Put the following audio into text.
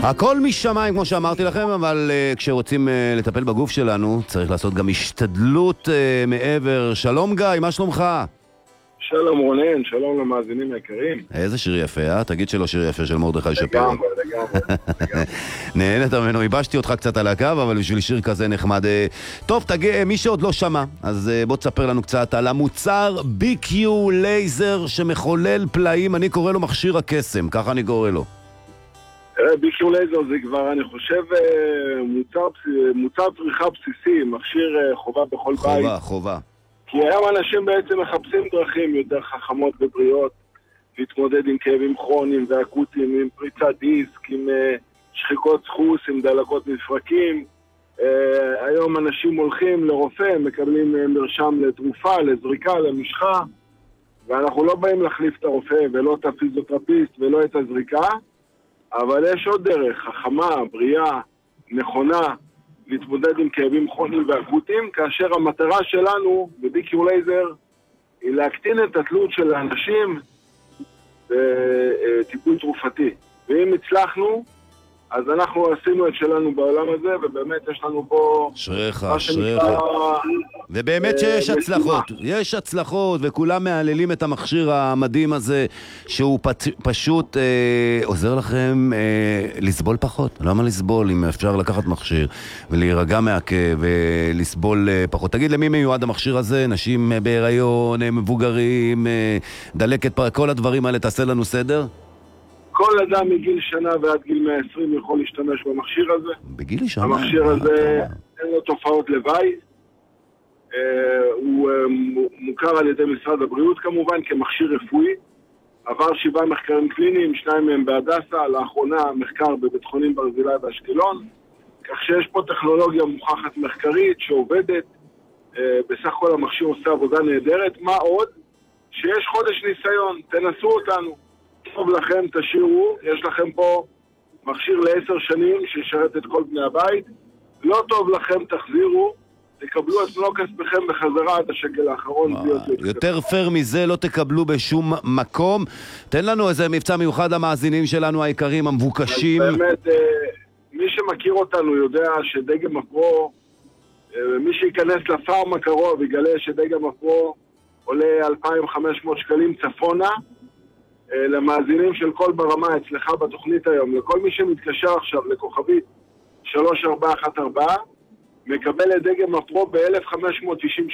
הכל משמיים, כמו שאמרתי לכם, אבל כשרוצים לטפל בגוף שלנו, צריך לעשות גם השתדלות מעבר. שלום גיא, מה שלומך? שלום רונן, שלום למאזינים היקרים. איזה שיר יפה, תגיד שלא שיר יפה של מרדכי שפירא. לגמרי. נהנית ממנו, איבשתי אותך קצת על הקו, אבל בשביל שיר כזה נחמד. טוב, מי שעוד לא שמע, אז בוא תספר לנו קצת על המוצר BQ לייזר שמחולל פלאים, אני קורא לו מכשיר הקסם, ככה אני קורא לו. BQ לייזר זה כבר, אני חושב, מוצר צריכה בסיסי, מכשיר חובה בכל בית. חובה. כי היום אנשים בעצם מחפשים דרכים יותר חכמות ובריאות להתמודד עם כאבים כרוניים ואקוטיים, עם פריצת דיסק, עם שחיקות סחוס, עם דלקות מפרקים. היום אנשים הולכים לרופא, מקבלים מרשם לתרופה, לזריקה, למשחה, ואנחנו לא באים להחליף את הרופא ולא את הפיזיותרפיסט ולא את הזריקה, אבל יש עוד דרך, חכמה, בריאה, נכונה, להתמודד עם כאבים כרוניים ואקוטיים, כאשר המטרה שלנו ב-BQ לייזר היא להקטין את התלות של האנשים בטיפול תרופתי. ואם הצלחנו, אז אנחנו עשינו את שלנו בעולם הזה, ובאמת יש לנו פה... שריך. ובאמת שיש הצלחות. יש הצלחות, וכולם מעללים את המכשיר המדהים הזה, שהוא פשוט עוזר לכם לסבול פחות. למה לסבול אם אפשר לקחת מכשיר ולהירגע מהכאב ולסבול פחות? תגיד, למי מיועד המכשיר הזה? נשים בהיריון, מבוגרים, דלקת, כל הדברים האלה, תעשה לנו סדר? כל אדם מגיל שנה ועד גיל 120 יכול להשתמש במכשיר הזה. בגיל שנה? המכשיר הזה אין לו תופעות לוואי. הוא מוכר על ידי משרד הבריאות כמובן כמכשיר רפואי. עבר 7 מחקרים קליניים, 2 מהם בהדסה, לאחרונה מחקר בבית חולים ברזילי באשקלון. כך שיש פה טכנולוגיה מוכחת מחקרית שעובדת. בסך הכל המכשיר עושה עבודה נהדרת. מה עוד? שיש חודש ניסיון, תנסו אותנו. טוב לכם, תשאירו, יש לכם פה מכשיר ל10 שנים שישרת את כל בני הבית. לא טוב לכם, תחזירו, תקבלו את מלוא כספכם בחזרה עד השקל האחרון. יותר פייר מזה לא תקבלו בשום מקום. תן לנו איזה מבצע מיוחד למאזינים שלנו היקרים, המבוקשים. באמת, מי שמכיר אותנו יודע שדגם הפרו, מי שיכנס לפארם הקרוב יגלה שדגם הפרו עולה 2,500 שקלים צפונה. למאזינים של כל ברמה אצלך בתוכנית היום, לכל מי שמתקשר עכשיו לכוכבית 3414, מקבל את דגם הפרו ב-1,590